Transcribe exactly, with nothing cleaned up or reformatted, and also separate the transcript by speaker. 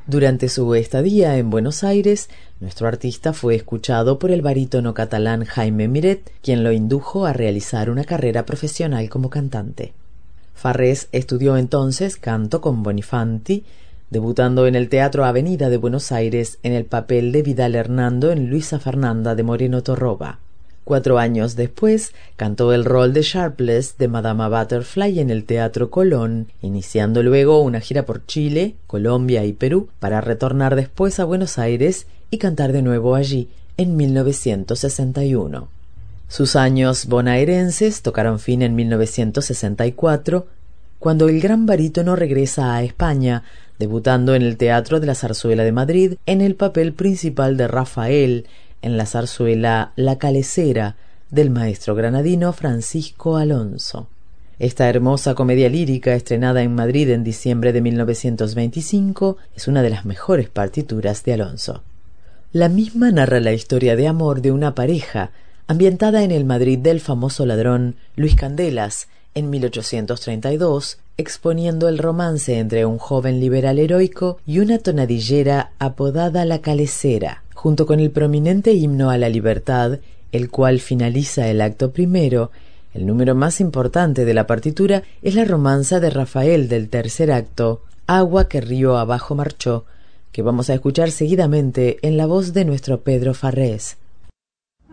Speaker 1: Durante su estadía en Buenos Aires, nuestro artista fue escuchado por el barítono catalán Jaime Miret, quien lo indujo a realizar una carrera profesional como cantante. Farrés estudió entonces canto con Bonifanti, debutando en el Teatro Avenida de Buenos Aires en el papel de Vidal Hernando en Luisa Fernanda de Moreno Torroba. Cuatro años después, cantó el rol de Sharpless de Madama Butterfly en el Teatro Colón, iniciando luego una gira por Chile, Colombia y Perú, para retornar después a Buenos Aires y cantar de nuevo allí en mil novecientos sesenta y uno. Sus años bonaerenses tocaron fin en mil novecientos sesenta y cuatro, cuando el gran barítono regresa a España, debutando en el Teatro de la Zarzuela de Madrid en el papel principal de Rafael, en la zarzuela La Calecera del maestro granadino Francisco Alonso. Esta hermosa comedia lírica, estrenada en Madrid en diciembre de mil novecientos veinticinco, es una de las mejores partituras de Alonso. La misma narra la historia de amor de una pareja, ambientada en el Madrid del famoso ladrón Luis Candelas, en mil ochocientos treinta y dos, exponiendo el romance entre un joven liberal heroico y una tonadillera apodada La Calecera, junto con el prominente himno a la libertad, el cual finaliza el acto primero. El número más importante de la partitura es la romanza de Rafael del tercer acto, Agua que río abajo marchó, que vamos a escuchar seguidamente en la voz de nuestro Pedro Farrés.